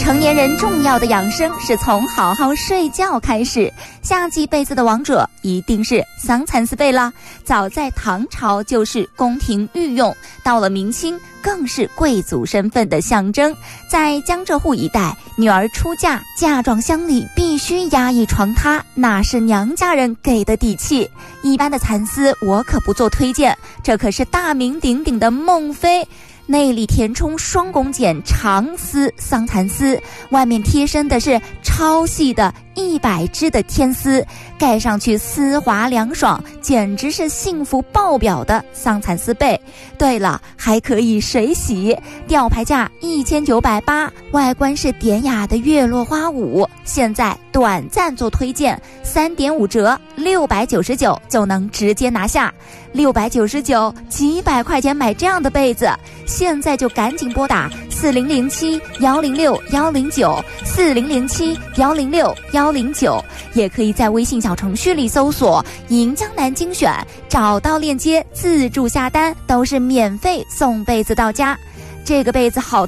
成年人重要的养生是从好好睡觉开始。夏季被子的王者一定是桑蚕丝被了。早在唐朝就是宫廷御用，到了明清更是贵族身份的象征。在江浙沪一带，女儿出嫁，嫁妆箱里必须压一床榻，那是娘家人给的底气。一般的蚕丝我可不做推荐，这可是大名鼎鼎的孟非。内里填充双拱茧长丝桑蚕丝，外面贴身的是超细的100支的天丝，盖上去丝滑凉爽，简直是幸福爆表的桑蚕丝被。对了，还可以水洗，吊牌价1980，外观是典雅的月落花舞。现在短暂做推荐，3.5折，699就能直接拿下。699，几百块钱买这样的被子，现在就赶紧拨打4007-106-109，4007-106-109，也可以在微信小程序里搜索银江南精选，找到链接自助下单，都是免费送被子到家。这个被子好